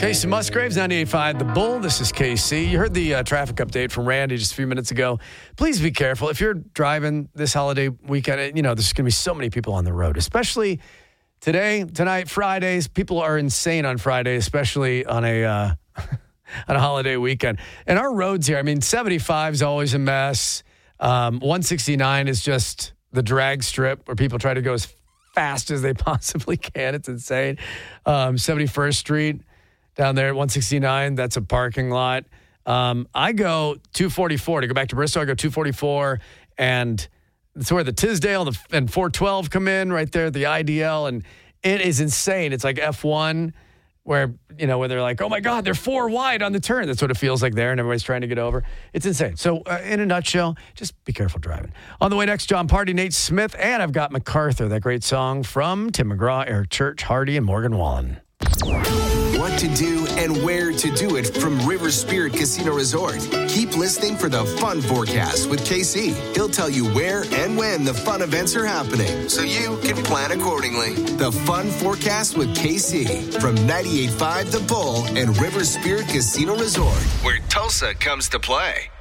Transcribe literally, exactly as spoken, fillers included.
Casey Musgraves, ninety-eight point five The Bull. This is K C. You heard the uh, traffic update from Randy just a few minutes ago. Please be careful. If you're driving this holiday weekend, you know, there's going to be so many people on the road, especially today, tonight, Fridays. People are insane on Friday, especially on a uh, on a holiday weekend. And our roads here, I mean, seventy-five is always a mess. Um, one sixty-nine is just the drag strip where people try to go as fast as they possibly can. It's insane. Um, seventy-first Street. Down there at one sixty-nine, that's a parking lot. Um, I go two forty-four. To go back to Bristol, I go two forty-four, and it's where the Tisdale and four twelve come in, right there, the I D L, and it is insane. It's like F one, where, you know, where they're like, oh, my God, they're four wide on the turn. That's what it feels like there, and everybody's trying to get over. It's insane. So, uh, in a nutshell, just be careful driving. On the way next, John Party, Nate Smith, and I've got MacArthur, that great song from Tim McGraw, Eric Church, Hardy, and Morgan Wallen. What to do and where to do it from River Spirit Casino Resort. Keep listening for the Fun Forecast with K C. He'll tell you where and when the fun events are happening, so you can plan accordingly. The Fun Forecast with K C from ninety-eight point five The Bull and River Spirit Casino Resort, where Tulsa comes to play.